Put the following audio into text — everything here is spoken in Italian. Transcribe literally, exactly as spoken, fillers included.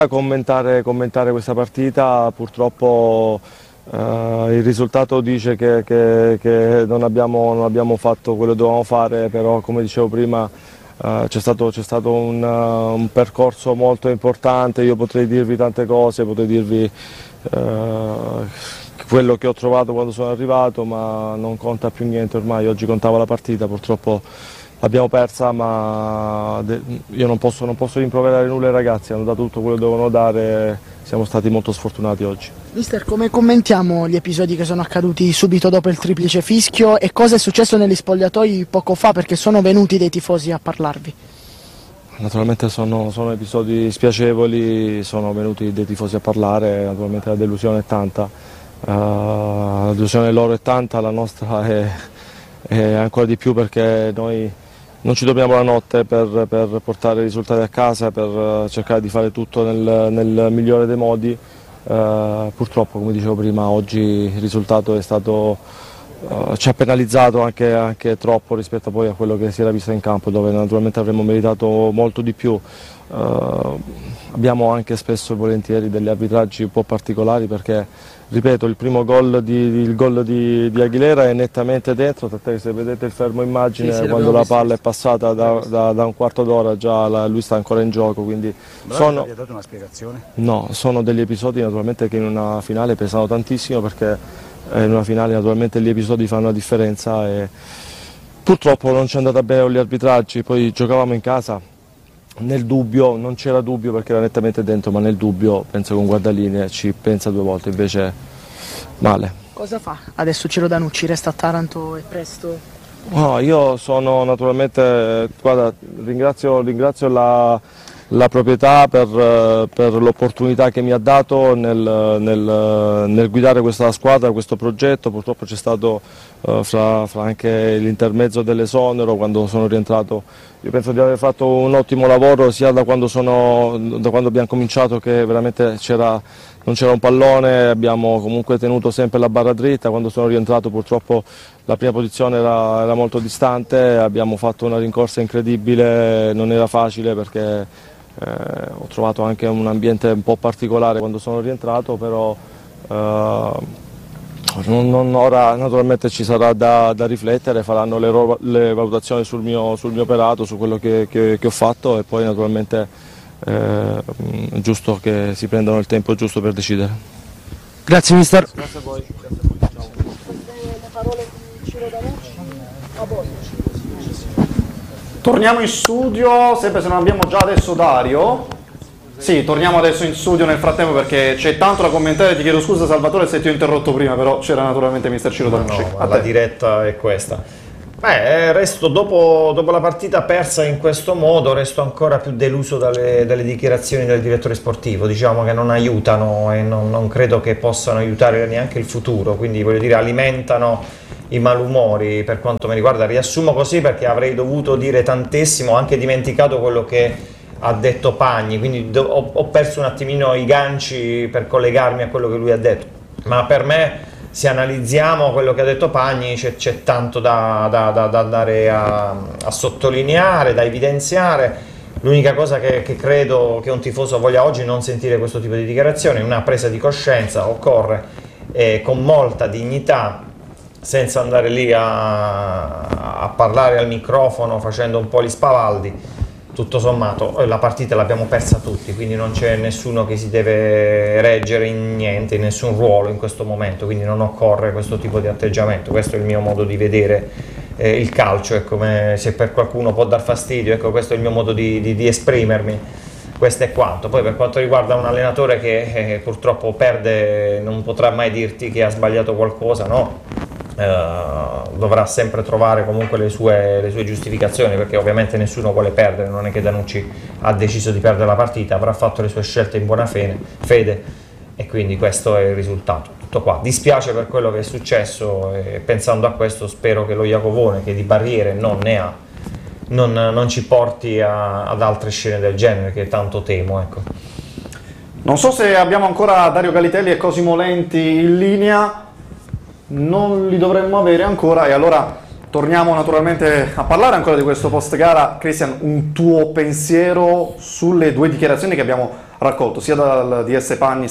Commentare, commentare questa partita, purtroppo eh, il risultato dice che, che, che non, abbiamo, non abbiamo fatto quello che dovevamo fare, però come dicevo prima eh, c'è stato, c'è stato un, un percorso molto importante. Io potrei dirvi tante cose, potrei dirvi eh, quello che ho trovato quando sono arrivato, ma non conta più niente ormai. Oggi contava la partita, purtroppo l'abbiamo persa, ma io non posso, non posso rimproverare nulla ai ragazzi, hanno dato tutto quello che dovevano dare, siamo stati molto sfortunati oggi. Mister, come commentiamo gli episodi che sono accaduti subito dopo il triplice fischio e cosa è successo negli spogliatoi poco fa, perché sono venuti dei tifosi a parlarvi? Naturalmente sono, sono episodi spiacevoli, sono venuti dei tifosi a parlare, naturalmente la delusione è tanta, uh, la delusione loro è tanta, la nostra è, è ancora di più, perché noi non ci dormiamo la notte per, per portare i risultati a casa, per cercare di fare tutto nel, nel migliore dei modi. Uh, purtroppo, come dicevo prima, oggi il risultato è stato, uh, ci ha penalizzato anche, anche troppo rispetto poi a quello che si era visto in campo, dove naturalmente avremmo meritato molto di più. Uh, abbiamo anche spesso e volentieri degli arbitraggi un po' particolari, perché ripeto, il primo gol di, il gol di, di Aguilera è nettamente dentro, tant'è che se vedete il fermo immagine, sì, sì, quando la palla è passata da, da, da un quarto d'ora già la, lui sta ancora in gioco. Quindi sono, vi ha dato una spiegazione? No, sono degli episodi naturalmente che in una finale pesano tantissimo, perché in una finale naturalmente gli episodi fanno la differenza e purtroppo non ci è andata bene con gli arbitraggi. Poi giocavamo in casa, nel dubbio, non c'era dubbio perché era nettamente dentro, ma nel dubbio penso che un guardalinee ci pensa due volte, invece male. Cosa fa adesso Ciro Danucci? Resta a Taranto e presto? No, io sono naturalmente, guarda, ringrazio, ringrazio la, la proprietà per, per l'opportunità che mi ha dato nel, nel, nel guidare questa squadra, questo progetto. Purtroppo c'è stato uh, fra, fra anche l'intermezzo dell'esonero quando sono rientrato. Io penso di aver fatto un ottimo lavoro sia da quando, sono, da quando abbiamo cominciato, che veramente c'era, non c'era un pallone, abbiamo comunque tenuto sempre la barra dritta. Quando sono rientrato purtroppo la prima posizione era, era molto distante, abbiamo fatto una rincorsa incredibile, non era facile perché eh, ho trovato anche un ambiente un po' particolare quando sono rientrato, però eh, Non, non, ora naturalmente ci sarà da, da riflettere, faranno le, le valutazioni sul mio, sul mio operato, su quello che, che, che ho fatto, e poi naturalmente eh, è giusto che si prendano il tempo giusto per decidere. Grazie mister. Grazie a voi. Grazie a voi. Ciao. Le parole di Ciro Danucci a voi. Torniamo in studio, sempre se non abbiamo già adesso Dario. Sì, torniamo adesso in studio nel frattempo perché c'è tanto da commentare. Ti chiedo scusa Salvatore se ti ho interrotto prima, però c'era naturalmente mister Ciro Danucci. No, la diretta è questa. Beh, resto dopo, dopo la partita persa in questo modo, resto ancora più deluso dalle, dalle dichiarazioni del direttore sportivo. Diciamo che non aiutano e non, non credo che possano aiutare neanche il futuro, quindi voglio dire alimentano i malumori. Per quanto mi riguarda riassumo così perché avrei dovuto dire tantissimo, ho anche dimenticato quello che ha detto Pagni, quindi ho, ho perso un attimino i ganci per collegarmi a quello che lui ha detto, ma per me, se analizziamo quello che ha detto Pagni, c'è tanto da, da, da, da andare a, a sottolineare, da evidenziare. L'unica cosa che, che credo che un tifoso voglia oggi è non sentire questo tipo di dichiarazioni, una presa di coscienza. Occorre eh, con molta dignità, senza andare lì a, a parlare al microfono facendo un po' gli spavaldi. Tutto sommato la partita l'abbiamo persa tutti, quindi non c'è nessuno che si deve reggere in niente, in nessun ruolo in questo momento, quindi non occorre questo tipo di atteggiamento. Questo è il mio modo di vedere eh, il calcio, e come se per qualcuno può dar fastidio, ecco, questo è il mio modo di, di, di esprimermi. Questo è quanto. Poi per quanto riguarda un allenatore che eh, purtroppo perde, non potrà mai dirti che ha sbagliato qualcosa, no? Uh, dovrà sempre trovare comunque le sue, le sue giustificazioni, perché ovviamente nessuno vuole perdere, non è che Danucci ha deciso di perdere la partita, avrà fatto le sue scelte in buona fede, fede e quindi questo è il risultato. Tutto qua. Dispiace per quello che è successo e pensando a questo spero che lo Iacovone, che di barriere non ne ha, non, non ci porti a, ad altre scene del genere, che tanto temo, ecco. Non so se abbiamo ancora Dario Galitelli e Cosimo Lenti in linea. Non li dovremmo avere ancora, e allora torniamo naturalmente a parlare ancora di questo post gara. Cristian, un tuo pensiero sulle due dichiarazioni che abbiamo raccolto, sia dal D S Panni